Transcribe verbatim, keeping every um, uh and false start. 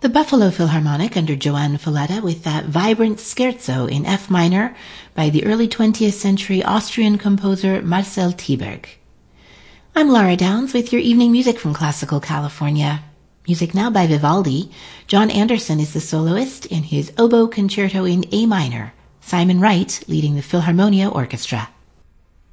The Buffalo Philharmonic under Joan Falletta with that vibrant scherzo in F minor by the early twentieth century Austrian composer Marcel Tieberg. I'm Laura Downs with your evening music from Classical California. Music now by Vivaldi. John Anderson is the soloist in his oboe concerto in A minor. Simon Wright leading the Philharmonia Orchestra.